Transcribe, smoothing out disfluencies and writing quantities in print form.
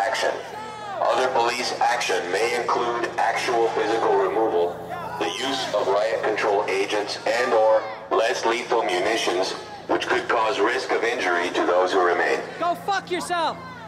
action. Other police action may include actual physical removal, the use of riot control agents and/or less lethal munitions, which could cause risk of injury to those who remain. Go fuck yourself!